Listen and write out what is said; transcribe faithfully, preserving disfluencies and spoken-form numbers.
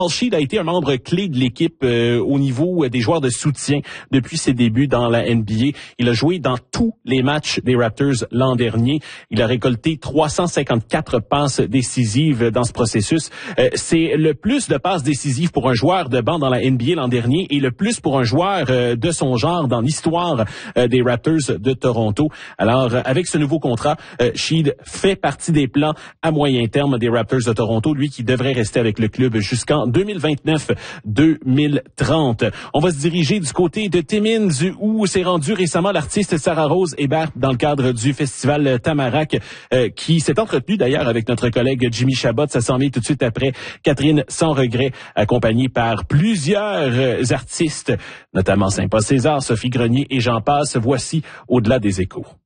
Sheed a été un membre clé de l'équipe euh, au niveau des joueurs de soutien depuis ses débuts dans la N B A. Il a joué dans tous les matchs des Raptors l'an dernier. Il a récolté trois cent cinquante-quatre passes décisives dans ce processus. Euh, c'est le plus de passes décisives pour un joueur de banc dans la N B A l'an dernier et le plus pour un joueur euh, de son genre dans l'histoire euh, des Raptors de Toronto. Alors, euh, avec ce nouveau contrat, euh, Sheed fait partie des plans à moyen terme des Raptors de Toronto, lui qui devrait rester avec le club jusqu'en deux mille vingt-neuf deux mille trente. On va se diriger du côté de Timmins où s'est rendu récemment l'artiste Sarah Rose Hébert dans le cadre du festival Tamarack euh, qui s'est entretenu d'ailleurs avec notre collègue Jimmy Chabot. Ça s'en vient tout de suite après Catherine Sans Regret, accompagnée par plusieurs euh, artistes, notamment Saint-Paul César, Sophie Grenier et j'en passe. Voici Au-delà des échos.